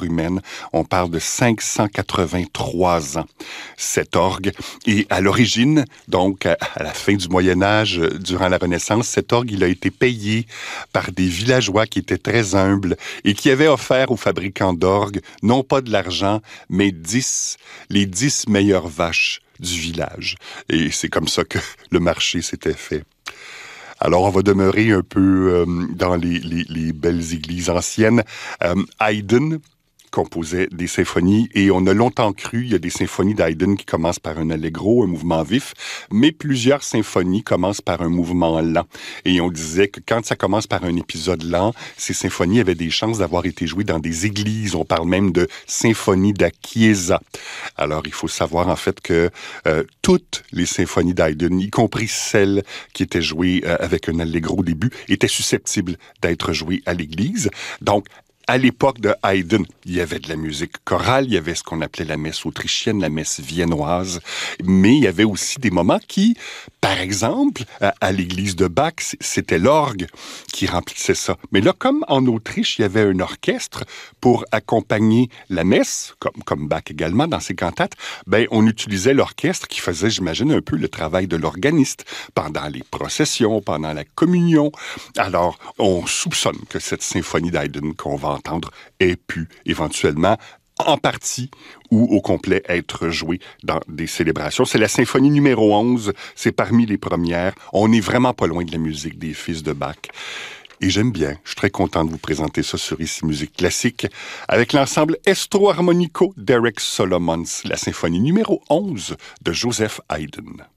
l'histoire humaine. On parle de 583 ans, cet orgue. Et à l'origine, donc à la fin du Moyen-Âge, durant la Renaissance, cet orgue, il a été payé par des villageois qui étaient très humbles et qui avaient offert aux fabricants d'orgues, non pas de l'argent, mais les 10 meilleures vaches du village. Et c'est comme ça que le marché s'était fait. Alors, on va demeurer un peu dans les belles églises anciennes. Haydn composait des symphonies et on a longtemps cru, il y a des symphonies d'Haydn qui commencent par un allegro, un mouvement vif, mais plusieurs symphonies commencent par un mouvement lent. Et on disait que quand ça commence par un épisode lent, ces symphonies avaient des chances d'avoir été jouées dans des églises. On parle même de symphonie da Chiesa. Alors, il faut savoir en fait que toutes les symphonies d'Haydn, y compris celles qui étaient jouées avec un allegro au début, étaient susceptibles d'être jouées à l'église. Donc, à l'époque de Haydn, il y avait de la musique chorale, il y avait ce qu'on appelait la messe autrichienne, la messe viennoise, mais il y avait aussi des moments qui, par exemple, à l'église de Bach, c'était l'orgue qui remplissait ça. Mais là, comme en Autriche, il y avait un orchestre pour accompagner la messe, comme Bach également dans ses cantates, ben on utilisait l'orchestre qui faisait, j'imagine, un peu le travail de l'organiste pendant les processions, pendant la communion. Alors, on soupçonne que cette symphonie d'Haydn qu'on va entendre ait pu éventuellement en partie ou au complet être jouée dans des célébrations. C'est la symphonie numéro 11, c'est parmi les premières. On n'est vraiment pas loin de la musique des fils de Bach. Et j'aime bien, je suis très content de vous présenter ça sur Ici Musique Classique avec l'ensemble Estro Harmonico d'Eric Solomons, la symphonie numéro 11 de Joseph Haydn.